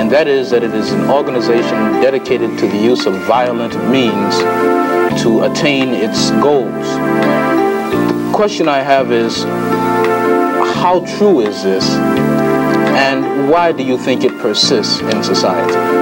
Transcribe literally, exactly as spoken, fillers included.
and that is that it is an organization dedicated to the use of violent means to attain its goals. The question I have is, how true is this, and why do you think it persists in society?